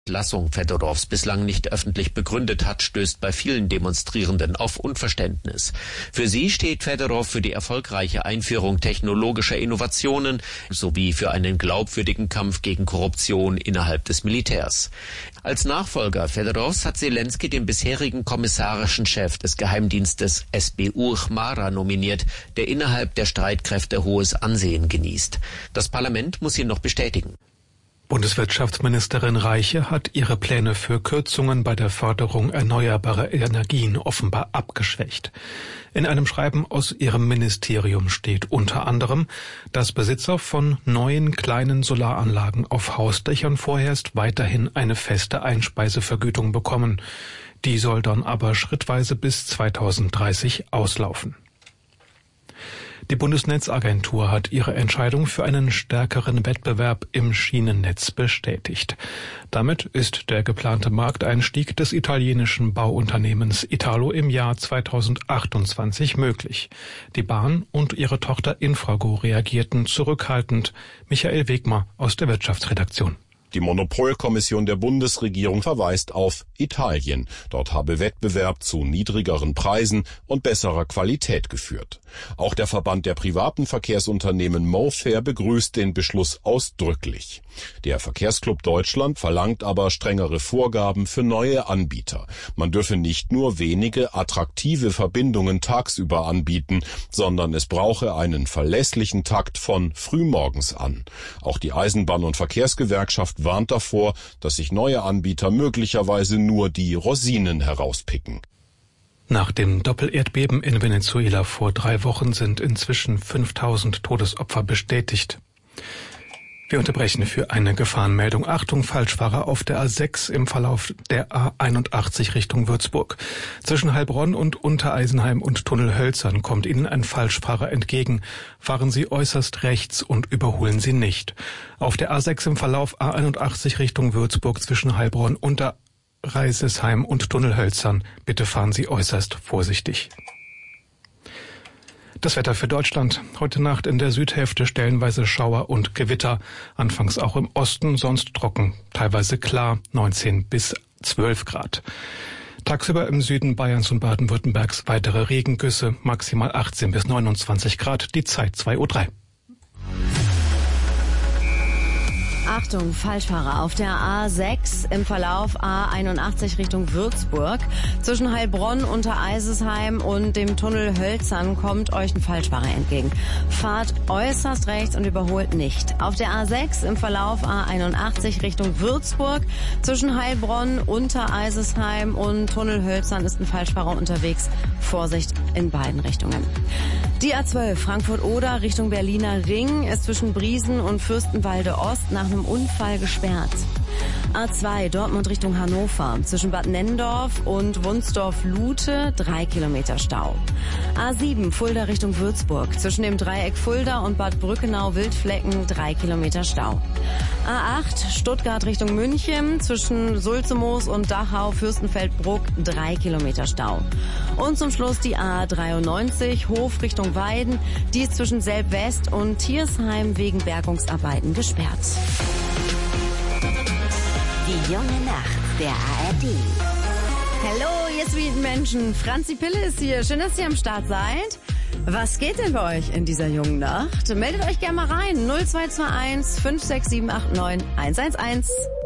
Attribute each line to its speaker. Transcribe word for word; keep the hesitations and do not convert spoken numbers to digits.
Speaker 1: Entlassung Fedorows bislang nicht öffentlich begründet hat, stößt bei vielen Demonstrierenden auf Unverständnis. Für sie steht Fedorow für die erfolgreiche Einführung technologischer Innovationen sowie für einen glaubwürdigen Kampf gegen Korruption innerhalb des Militärs. Als Nachfolger Fedorows hat Selenskyj den bisherigen kommissarischen Chef des Geheimdienstes S B U Chmara nominiert, der innerhalb der Streitkräfte hohes Ansehen genießt. Das Parlament muss ihn noch bestätigen.
Speaker 2: Bundeswirtschaftsministerin Reiche hat ihre Pläne für Kürzungen bei der Förderung erneuerbarer Energien offenbar abgeschwächt. In einem Schreiben aus ihrem Ministerium steht unter anderem, dass Besitzer von neuen kleinen Solaranlagen auf Hausdächern vorerst weiterhin eine feste Einspeisevergütung bekommen. Die soll dann aber schrittweise bis zweitausenddreißig auslaufen. Die Bundesnetzagentur hat ihre Entscheidung für einen stärkeren Wettbewerb im Schienennetz bestätigt. Damit ist der geplante Markteinstieg des italienischen Bauunternehmens Italo im Jahr zweitausendachtundzwanzig möglich. Die Bahn und ihre Tochter Infrago reagierten zurückhaltend. Michael Wegmer aus der Wirtschaftsredaktion.
Speaker 3: Die Monopolkommission der Bundesregierung verweist auf Italien. Dort habe Wettbewerb zu niedrigeren Preisen und besserer Qualität geführt. Auch der Verband der privaten Verkehrsunternehmen MoFair begrüßt den Beschluss ausdrücklich. Der Verkehrsclub Deutschland verlangt aber strengere Vorgaben für neue Anbieter. Man dürfe nicht nur wenige attraktive Verbindungen tagsüber anbieten, sondern es brauche einen verlässlichen Takt von frühmorgens an. Auch die Eisenbahn- und Verkehrsgewerkschaft warnt davor, dass sich neue Anbieter möglicherweise nur die Rosinen herauspicken.
Speaker 2: Nach dem Doppelerdbeben in Venezuela vor drei Wochen sind inzwischen fünftausend Todesopfer bestätigt. Wir unterbrechen für eine Gefahrenmeldung. Achtung, Falschfahrer auf der A sechs im Verlauf der A einundachtzig Richtung Würzburg. Zwischen Heilbronn und Untereisenheim und Tunnelhölzern kommt Ihnen ein Falschfahrer entgegen. Fahren Sie äußerst rechts und überholen Sie nicht. Auf der A sechs im Verlauf A einundachtzig Richtung Würzburg zwischen Heilbronn, Unterreisesheim und Tunnelhölzern. Bitte fahren Sie äußerst vorsichtig. Das Wetter für Deutschland. Heute Nacht in der Südhälfte stellenweise Schauer und Gewitter. Anfangs auch im Osten, sonst trocken. Teilweise klar, neunzehn bis zwölf Grad. Tagsüber im Süden Bayerns und Baden-Württembergs weitere Regengüsse, maximal achtzehn bis neunundzwanzig Grad. Die Zeit zwei Uhr drei.
Speaker 4: Achtung, Falschfahrer auf der A sechs im Verlauf A einundachtzig Richtung Würzburg. Zwischen Heilbronn, Untereisesheim und dem Tunnel Hölzern kommt euch ein Falschfahrer entgegen. Fahrt äußerst rechts und überholt nicht. Auf der A sechs im Verlauf A einundachtzig Richtung Würzburg. Zwischen Heilbronn, Untereisesheim und Tunnel Hölzern ist ein Falschfahrer unterwegs. Vorsicht in beiden Richtungen. Die A zwölf Frankfurt-Oder Richtung Berliner Ring ist zwischen Briesen und Fürstenwalde Ost nach einem Unfall gesperrt. A zwei Dortmund Richtung Hannover zwischen Bad Nenndorf und Wunsdorf-Lute drei Kilometer Stau. A sieben Fulda Richtung Würzburg zwischen dem Dreieck Fulda und Bad Brückenau-Wildflecken drei Kilometer Stau. A acht Stuttgart Richtung München zwischen Sulzemoos und Dachau-Fürstenfeldbruck drei Kilometer Stau. Und zum Schluss die A dreiundneunzig Hof Richtung Weiden, die ist zwischen Selb-West und Tiersheim wegen Bergungsarbeiten gesperrt.
Speaker 5: Die junge Nacht der A R D.
Speaker 4: Hallo, ihr sweeten Menschen. Franzi Pille ist hier. Schön, dass ihr am Start seid. Was geht denn bei euch in dieser jungen Nacht? Meldet euch gerne mal rein. null zwei zwei eins fünf sechs sieben acht neun eins eins eins.